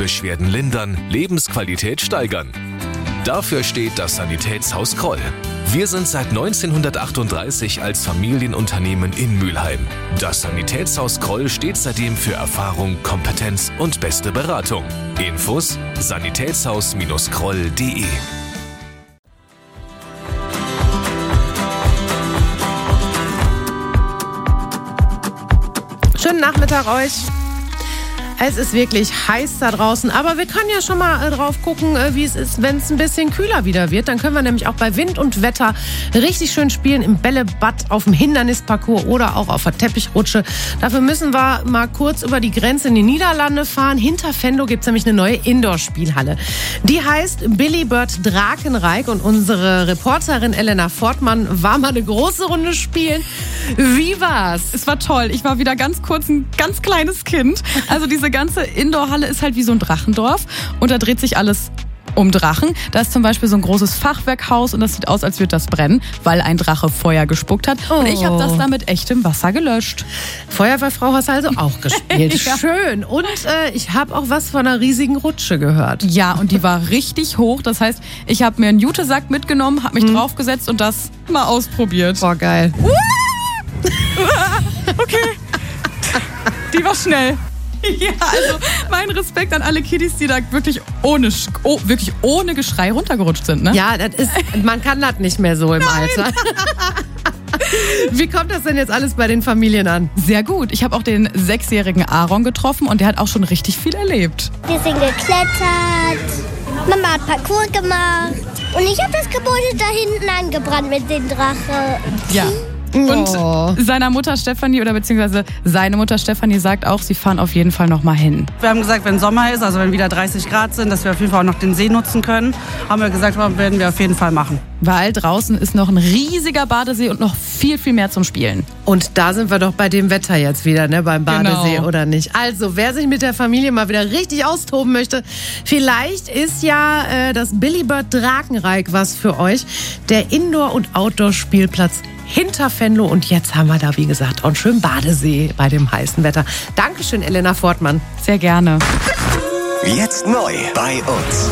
Beschwerden lindern, Lebensqualität steigern. Dafür steht das Sanitätshaus Kroll. Wir sind seit 1938 als Familienunternehmen in Mülheim. Das Sanitätshaus Kroll steht seitdem für Erfahrung, Kompetenz und beste Beratung. Infos: sanitätshaus-kroll.de. Schönen Nachmittag euch. Es ist wirklich heiß da draußen, aber wir können ja schon mal drauf gucken, wie es ist, wenn es ein bisschen kühler wieder wird. Dann können wir nämlich auch bei Wind und Wetter richtig schön spielen im Bällebad, auf dem Hindernisparcours oder auch auf der Teppichrutsche. Dafür müssen wir mal kurz über die Grenze in die Niederlande fahren. Hinter Venlo gibt es nämlich eine neue Indoor-Spielhalle. Die heißt Billy Bird Drakenreich und unsere Reporterin Elena Fortmann war mal eine große Runde spielen. Wie war's? Es war toll. Ich war wieder ganz kurz ein ganz kleines Kind. Also diese ganze Indoor-Halle ist halt wie so ein Drachendorf und da dreht sich alles um Drachen. Da ist zum Beispiel so ein großes Fachwerkhaus und das sieht aus, als würde das brennen, weil ein Drache Feuer gespuckt hat. Und ich habe das da mit echtem Wasser gelöscht. Feuerwehrfrau hast du also auch gespielt. Ja. Schön. Und ich habe auch was von einer riesigen Rutsche gehört. Ja, und die war richtig hoch. Das heißt, ich habe mir einen Jutesack mitgenommen, habe mich draufgesetzt und das mal ausprobiert. Boah, geil. Okay. Die war schnell. Ja, also mein Respekt an alle Kiddies, die da wirklich ohne Geschrei runtergerutscht sind, ne? Ja, man kann das nicht mehr so im Alter. Wie kommt das denn jetzt alles bei den Familien an? Sehr gut. Ich habe auch den 6-jährigen Aaron getroffen und der hat auch schon richtig viel erlebt. Wir sind geklettert, Mama hat Parkour gemacht und ich habe das Gebäude da hinten angebrannt mit dem Drache. Ja. Und seine Mutter Stefanie sagt auch, sie fahren auf jeden Fall noch mal hin. Wir haben gesagt, wenn Sommer ist, also wenn wieder 30 Grad sind, dass wir auf jeden Fall auch noch den See nutzen können, haben wir gesagt, werden wir auf jeden Fall machen. Weil draußen ist noch ein riesiger Badesee und noch viel, viel mehr zum Spielen. Und da sind wir doch bei dem Wetter jetzt wieder, ne, beim Badesee, genau. Oder nicht? Also, wer sich mit der Familie mal wieder richtig austoben möchte, vielleicht ist ja das Billy Bird Drakenreich was für euch. Der Indoor- und Outdoor-Spielplatz hinter Venlo. Und jetzt haben wir da, wie gesagt, auch einen schönen Badesee bei dem heißen Wetter. Dankeschön, Elena Fortmann. Sehr gerne. Jetzt neu bei uns.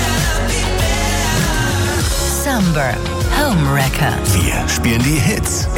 Summer Home Wrecker. Wir spielen die Hits